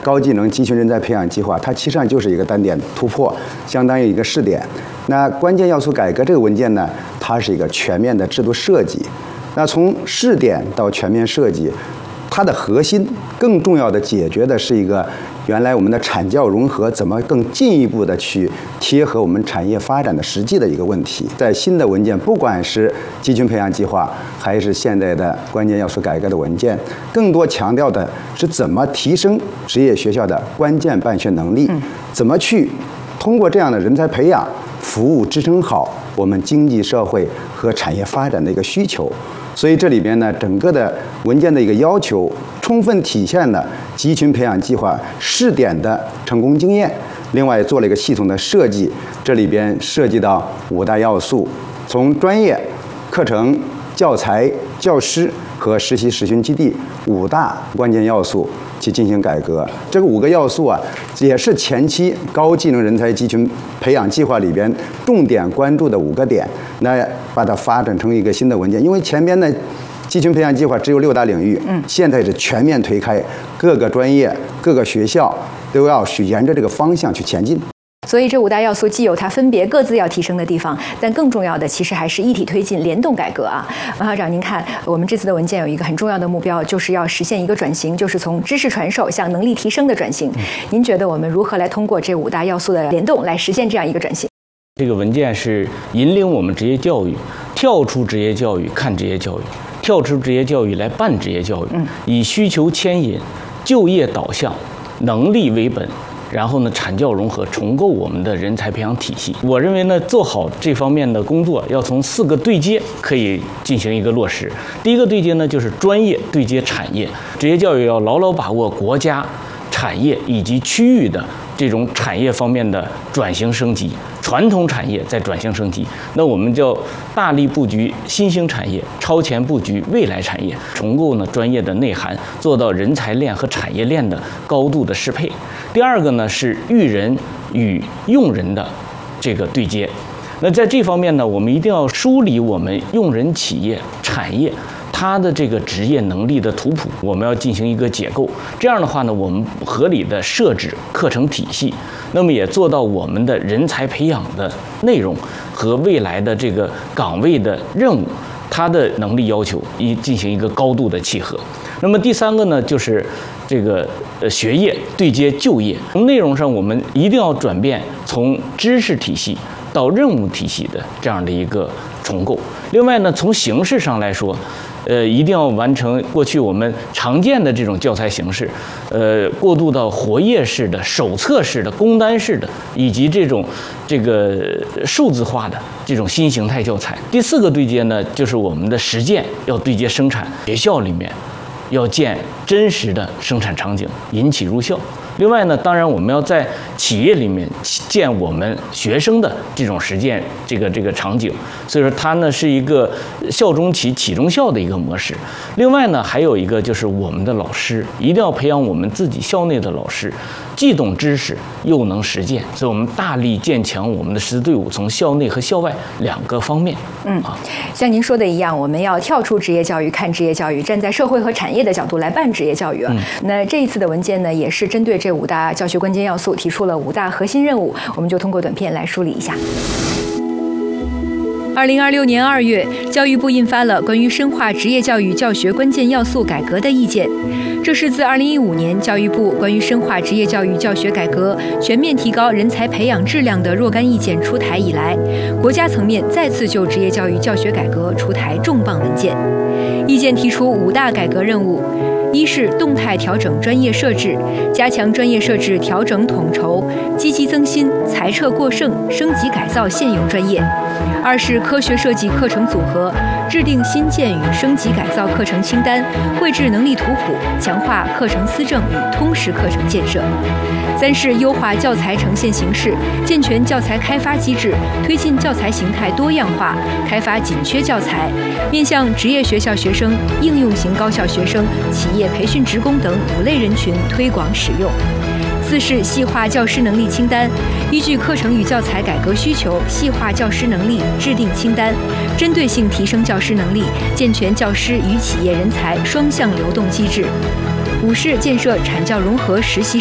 高技能集群人才培养计划，它其实上就是一个单点突破，相当于一个试点。那关键要素改革这个文件呢，它是一个全面的制度设计。那从试点到全面设计，它的核心更重要的解决的是一个原来我们的产教融合怎么更进一步的去贴合我们产业发展的实际的一个问题。在新的文件，不管是集群培养计划，还是现在的关键要素改革的文件，更多强调的是怎么提升职业学校的关键办学能力，怎么去通过这样的人才培养，服务支撑好我们经济社会和产业发展的一个需求。所以这里边呢，整个的文件的一个要求，充分体现了集群培养计划试点的成功经验。另外做了一个系统的设计，这里边涉及到5大要素，从专业、课程、教材、教师和实习实训基地5大关键要素去进行改革。这个5个要素啊，也是前期高技能人才集群培养计划里边重点关注的5个点。那把它发展成一个新的文件，因为前边的集群培养计划只有6大领域，现在是全面推开，各个专业、各个学校都要去沿着这个方向去前进。 所以这5大要素既有它分别各自要提升的地方，但更重要的其实还是一体推进、联动改革啊。王校长，您看我们这次的文件有一个很重要的目标，就是要实现一个转型，就是从知识传授向能力提升的转型。您觉得我们如何来通过这5大要素的联动来实现这样一个转型？ 这个文件是引领我们职业教育跳出职业教育看职业教育，跳出职业教育来办职业教育，以需求牵引、就业导向、能力为本，然后呢，产教融合，重构我们的人才培养体系。我认为呢，做好这方面的工作，要从4个对接可以进行一个落实。第一个对接呢，就是专业对接产业，职业教育要牢牢把握国家、产业以及区域的这种产业方面的转型升级，传统产业在转型升级，那我们叫大力布局新兴产业，超前布局未来产业，重构呢专业的内涵，做到人才链和产业链的高度的适配。第二个呢是育人与用人的这个对接，那在这方面呢，我们一定要梳理我们用人企业产业它的这个职业能力的图谱，我们要进行一个解构。这样的话呢，我们合理的设置课程体系，那么也做到我们的人才培养的内容和未来的这个岗位的任务，它的能力要求进行一个高度的契合。那么第3个呢，就是这个学业对接就业，从内容上我们一定要转变从知识体系到任务体系的这样的一个重构。另外呢，从形式上来说，一定要完成过去我们常见的这种教材形式，过渡到活页式的、手册式的、工单式的，以及这个数字化的这种新形态教材。第4个对接呢，就是我们的实践要对接生产，学校里面要建真实的生产场景，引起入校。另外呢，当然我们要在企业里面建我们学生的这种实践这个场景，所以说它呢是一个校中企、企中校的一个模式。另外呢，还有一个就是我们的老师一定要培养我们自己校内的老师，既懂知识又能实践，所以我们大力建强我们的师资队伍，从校内和校外2个方面。 像您说的一样，我们要跳出职业教育看职业教育，站在社会和产业的角度来办职业教育。那这一次的文件呢，也是针对这5大教学关键要素提出了5大核心任务，我们就通过短片来梳理一下。2026年2月，教育部印发了关于深化职业教育教学关键要素改革的意见。这是自2015年教育部关于深化职业教育教学改革、全面提高人才培养质量的若干意见出台以来，国家层面再次就职业教育教学改革出台重磅文件。意见提出5大改革任务：一是动态调整专业设置，加强专业设置调整统筹，积极增新、裁撤过剩、升级改造现有专业；二是科学设计课程组合，制定新建与升级改造课程清单，绘制能力图谱，强化课程思政与通识课程建设；三是优化教材呈现形式，健全教材开发机制，推进教材形态多样化，开发紧缺教材，面向职业学校学生、应用型高校学生、企业培训职工等5类人群推广使用。四是细化教师能力清单，依据课程与教材改革需求，细化教师能力，制定清单，针对性提升教师能力，健全教师与企业人才双向流动机制。五是建设产教融合实习